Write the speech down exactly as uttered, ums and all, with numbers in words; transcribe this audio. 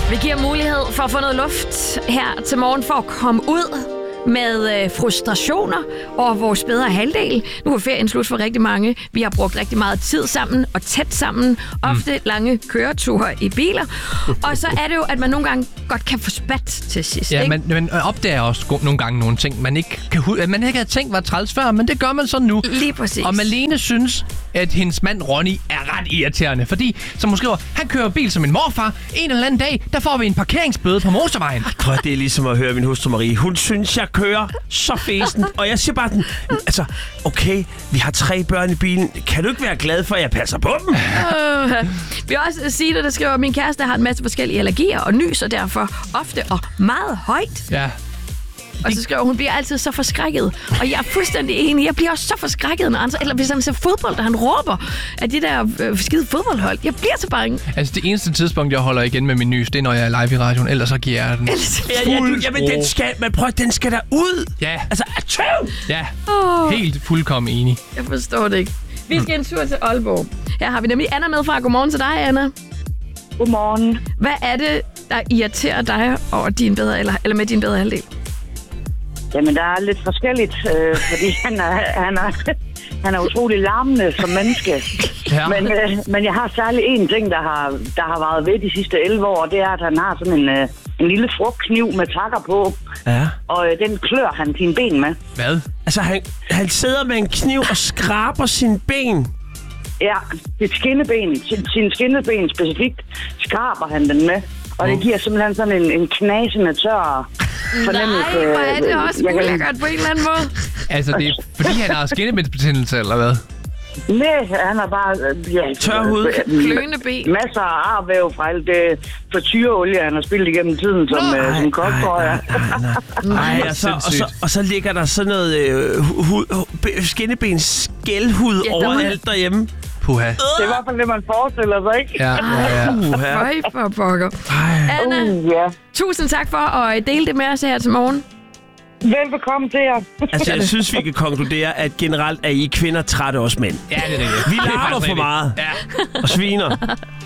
Vi giver mulighed for at få noget luft her til morgen for at komme ud med øh, frustrationer over vores bedre halvdel. Nu er ferien slut for rigtig mange. Vi har brugt rigtig meget tid sammen og tæt sammen. Ofte mm. lange køreture i biler. Og så er det jo, at man nogle gange godt kan få spat til sidst. Ja, ikke? man, man opdager også go- nogle gange nogle ting, man ikke kan hu- man ikke havde tænkt var træls før, men det gør man så nu. Lige præcis. Og Malene synes, at hendes mand Ronny er ret irriterende, fordi, som hun skriver, han kører bil som en morfar. En eller anden dag, der får vi en parkeringsbøde på motorvejen. Prøv, det er ligesom at høre min hustru Marie. Hun synes, jeg kører så fæsen. Og jeg siger bare den, altså, okay, vi har tre børn i bilen. Kan du ikke være glad for, at jeg passer på dem? Uh, vi har også Sida, der skriver, at min kæreste har en masse forskellige allergier og nys, og derfor ofte og meget højt. Ja. Og så skriver hun, hun bliver altid så forskrækket. Og jeg er fuldstændig enig. Jeg bliver også så forskrækket, når andre, eller hvis han ser fodbold, og han råber af de der øh, skide fodboldhold. Jeg bliver så bange. Altså, det eneste tidspunkt, jeg holder igen med min nys, det er, når jeg er live i radioen. Ellers så giver jeg den Ja, ja, du, jamen, den skal, men prøv, den skal der ud. Ja. Altså, atøv! Ja, oh, helt fuldkommen enig. Jeg forstår det ikke. Vi skal en tur til Aalborg. Her har vi nemlig Anna med fra. Godmorgen til dig, Anna. Godmorgen. Hvad er det, der irriterer dig over din bedre, eller, eller med din bedre halvdel? Jamen, der er lidt forskelligt, øh, fordi han er, han, er, han er utrolig larmende som menneske. Ja. Men, øh, men jeg har særligt en ting, der har, der har varet ved de sidste elleve år, og det er, at han har sådan en, øh, en lille frugtkniv med takker på. Ja. Og øh, den klør han sine ben med. Hvad? Altså, han, han sidder med en kniv og skraber sine ben. Ja, sit skinneben, sin, sin skinneben specifikt, skraber han den med. Og det giver simpelthen sådan en, en knasende tør fornemmelse. Nej, hvor er det også Jeg kan- ulækkert på en eller anden måde. Altså, det er fordi, han har skinnebindsbetændelse, eller hvad? Nej, han har bare... øh, Ja, Tør hud. Kløende ben. Masser af arvæv fra alt det frityreolie, han har spillet igennem tiden som, øh, som koktrøjer. Ej, og så, og, så, og så ligger der sådan noget øh, hud, hud, skinnebens skældhud Ja, ja, der må- overalt derhjemme. Puha. Det er i hvert fald det, man forestiller sig, ikke? Ja, ja, ja. Uha. Øj, for pokker. Ej. Anna, Uh, ja. tusind tak for at dele det med os her til morgen. Velbekomme til jer. Altså, jeg synes, vi kan konkludere, at generelt er I kvinder trætte os mænd. Ja, det er det. Vi larmer for meget Ja. og sviner.